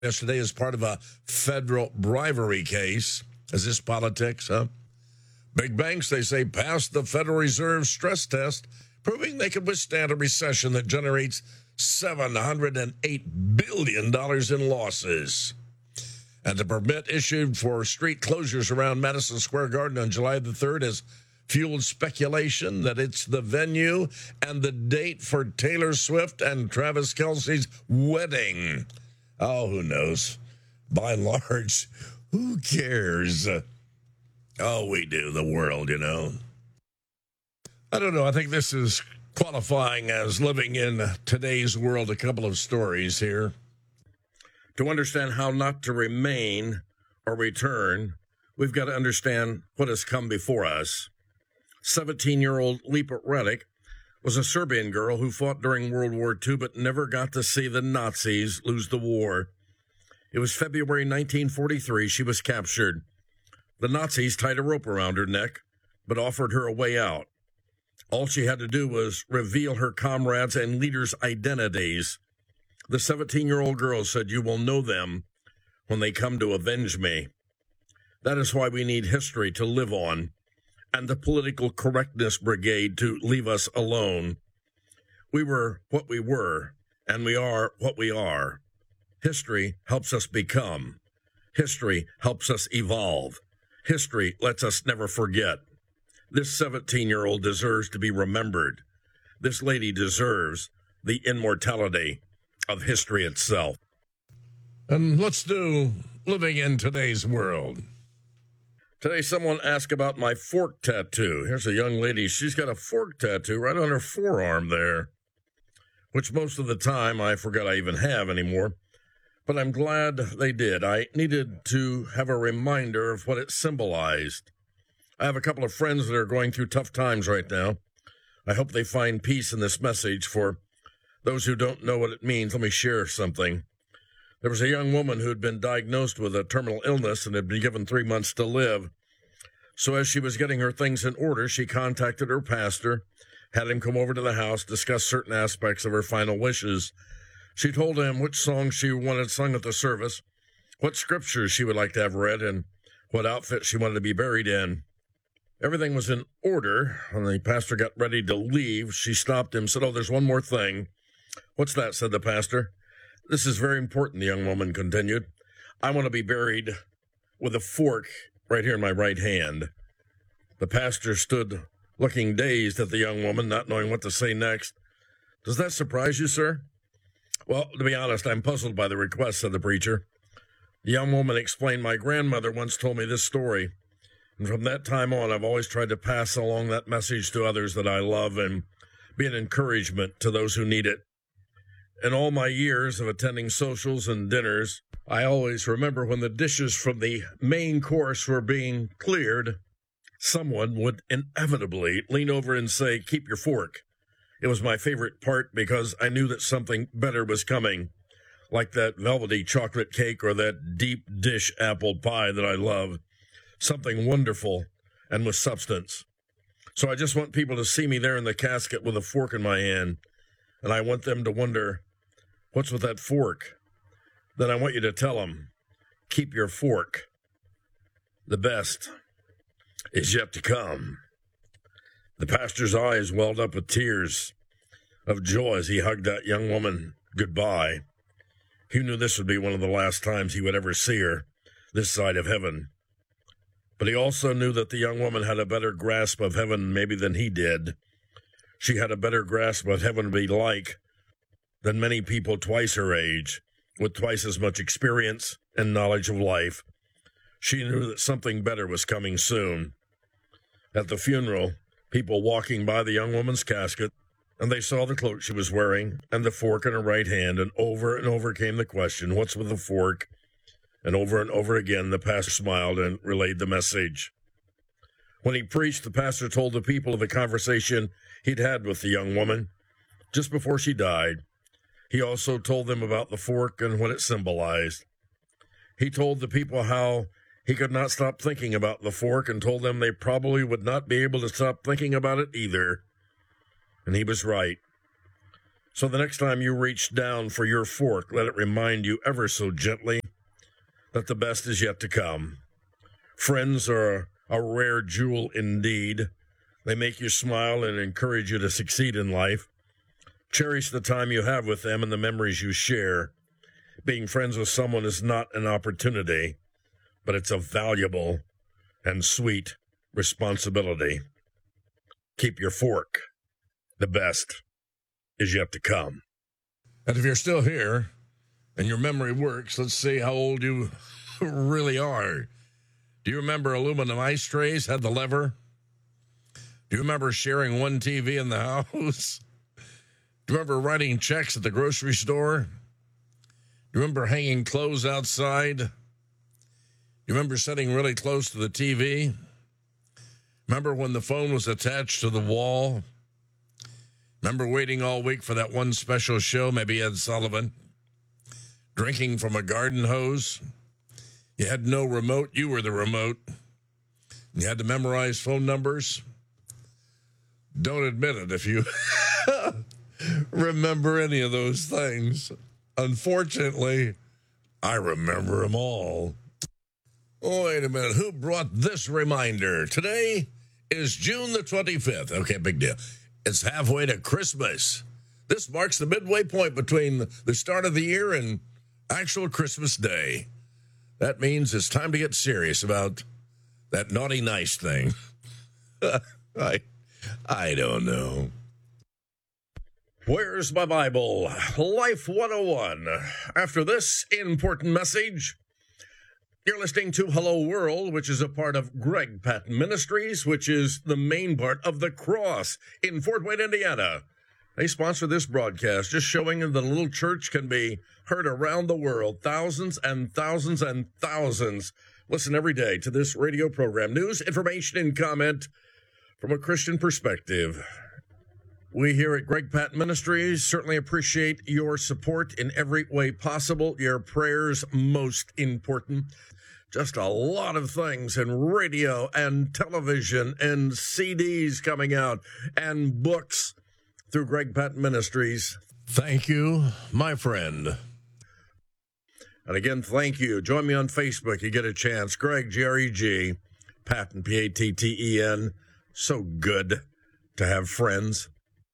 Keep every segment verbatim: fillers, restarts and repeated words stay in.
Yesterday as part of a federal bribery case. Is this politics, huh? Big banks, they say, passed the Federal Reserve stress test, proving they could withstand a recession that generates seven hundred eight billion dollars in losses. And the permit issued for street closures around Madison Square Garden on July the third has fueled speculation that it's the venue and the date for Taylor Swift and Travis Kelce's wedding. Oh, who knows? By and large, who cares? Oh, we do, the world, you know. I don't know. I think this is qualifying as living in today's world. A couple of stories here. To understand how not to remain or return, we've got to understand what has come before us. seventeen-year-old Lipa Redic was a Serbian girl who fought during World War Two but never got to see the Nazis lose the war. It was February nineteen forty-three. She was captured. The Nazis tied a rope around her neck but offered her a way out. All she had to do was reveal her comrades' and leaders' identities. The seventeen-year-old girl said, "You will know them when they come to avenge me." That is why we need history to live on, and the political correctness brigade to leave us alone. We were what we were, and we are what we are. History helps us become. History helps us evolve. History lets us never forget. This seventeen-year-old deserves to be remembered. This lady deserves the immortality of history itself. And let's do living in today's world. Today, someone asked about my fork tattoo. Here's a young lady. She's got a fork tattoo right on her forearm there, which most of the time I forget I even have anymore. But I'm glad they did. I needed to have a reminder of what it symbolized. I have a couple of friends that are going through tough times right now. I hope they find peace in this message. For those who don't know what it means, let me share something. There was a young woman who had been diagnosed with a terminal illness and had been given three months to live. So as she was getting her things in order, she contacted her pastor, had him come over to the house, discuss certain aspects of her final wishes. She told him which songs she wanted sung at the service, what scriptures she would like to have read, and what outfit she wanted to be buried in. Everything was in order. When the pastor got ready to leave, she stopped him and said, "Oh, there's one more thing." "What's that?" said the pastor. "This is very important," the young woman continued. "I want to be buried with a fork right here in my right hand." The pastor stood looking dazed at the young woman, not knowing what to say next. "Does that surprise you, sir?" "Well, to be honest, I'm puzzled by the request," said the preacher. The young woman explained, "My grandmother once told me this story, and from that time on, I've always tried to pass along that message to others that I love and be an encouragement to those who need it. In all my years of attending socials and dinners, I always remember when the dishes from the main course were being cleared, someone would inevitably lean over and say, 'Keep your fork.' It was my favorite part because I knew that something better was coming, like that velvety chocolate cake or that deep dish apple pie that I love, something wonderful and with substance. So I just want people to see me there in the casket with a fork in my hand, and I want them to wonder, what's with that fork? Then I want you to tell them, keep your fork. The best is yet to come." The pastor's eyes welled up with tears of joy as he hugged that young woman goodbye. He knew this would be one of the last times he would ever see her this side of heaven. But he also knew that the young woman had a better grasp of heaven maybe than he did. She had a better grasp of what heaven would be like than many people twice her age, with twice as much experience and knowledge of life. She knew that something better was coming soon. At the funeral, people walking by the young woman's casket, and they saw the cloak she was wearing and the fork in her right hand, and over and over came the question, what's with the fork? And over and over again, the pastor smiled and relayed the message. When he preached, the pastor told the people of the conversation he'd had with the young woman just before she died. He also told them about the fork and what it symbolized. He told the people how he could not stop thinking about the fork and told them they probably would not be able to stop thinking about it either. And he was right. So the next time you reach down for your fork, let it remind you ever so gently that the best is yet to come. Friends are a rare jewel indeed. They make you smile and encourage you to succeed in life. Cherish the time you have with them and the memories you share. Being friends with someone is not an opportunity, but it's a valuable and sweet responsibility. Keep your fork. The best is yet to come. And if you're still here and your memory works, let's see how old you really are. Do you remember aluminum ice trays had the lever? Do you remember sharing one T V in the house? Do you remember writing checks at the grocery store? Do you remember hanging clothes outside? Do you remember sitting really close to the T V? Remember when the phone was attached to the wall? Remember waiting all week for that one special show, maybe Ed Sullivan? Drinking from a garden hose? You had no remote, you were the remote. You had to memorize phone numbers. Don't admit it if you remember any of those things. Unfortunately, I remember them all. Oh, wait a minute. Who brought this reminder? Today is June the twenty-fifth. Okay, big deal. It's halfway to Christmas. This marks the midway point between the start of the year and actual Christmas Day. That means it's time to get serious about that naughty nice thing. I, I don't know. Where's my Bible? Life one oh one. After this important message, you're listening to Hello World, which is a part of Greg Patton Ministries, which is the main part of The Cross in Fort Wayne, Indiana. They sponsor this broadcast, just showing that the little church can be heard around the world. Thousands and thousands and thousands listen every day to this radio program. News, information, and comment from a Christian perspective. We here at Greg Patton Ministries certainly appreciate your support in every way possible. Your prayers most important. Just a lot of things in radio and television and C Ds coming out and books through Greg Patton Ministries. Thank you, my friend. And again, thank you. Join me on Facebook. You get a chance. Greg, G R E G, Patton, P A T T E N. So good to have friends.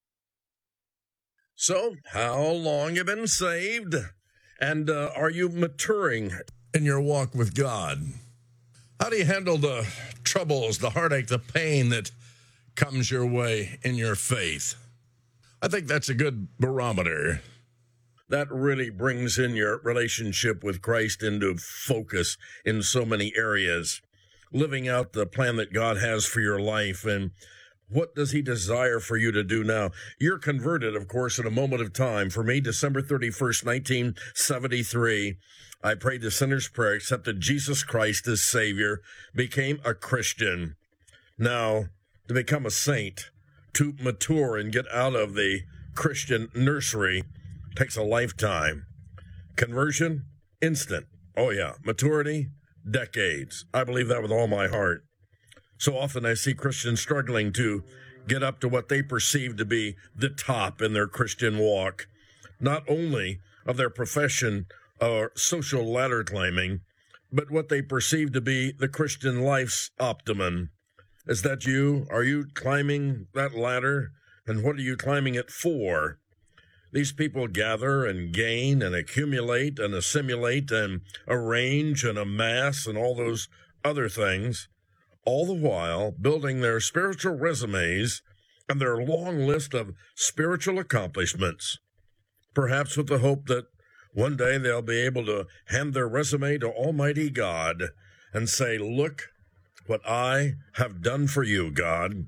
So, how long have you been saved? And uh, are you maturing in your walk with God? How do you handle the troubles, the heartache, the pain that comes your way in your faith? I think that's a good barometer. That really brings in your relationship with Christ into focus in so many areas. Living out the plan that God has for your life, and what does he desire for you to do now? You're converted, of course, in a moment of time. For me, December thirty-first, nineteen seventy-three, I prayed the sinner's prayer, accepted Jesus Christ as Savior, became a Christian. Now, to become a saint, to mature and get out of the Christian nursery, takes a lifetime. Conversion, instant. Oh, yeah. Maturity, decades. I believe that with all my heart. So often I see Christians struggling to get up to what they perceive to be the top in their Christian walk, not only of their profession or social ladder climbing, but what they perceive to be the Christian life's optimum. Is that you? Are you climbing that ladder? And what are you climbing it for? These people gather and gain and accumulate and assimilate and arrange and amass and all those other things, all the while building their spiritual resumes and their long list of spiritual accomplishments, perhaps with the hope that one day they'll be able to hand their resume to Almighty God and say, "Look what I have done for you, God."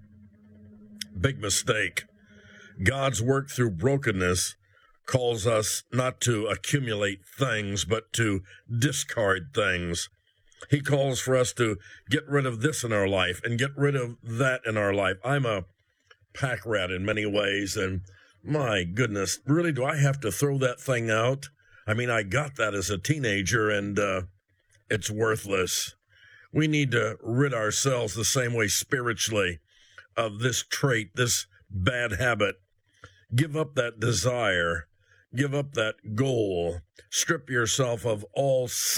Big mistake. God's work through brokenness calls us not to accumulate things, but to discard things. He calls for us to get rid of this in our life and get rid of that in our life. I'm a pack rat in many ways, and my goodness, really, do I have to throw that thing out? I mean, I got that as a teenager, and uh, it's worthless. We need to rid ourselves the same way spiritually of this trait, this bad habit. Give up that desire. Give up that goal. Strip yourself of all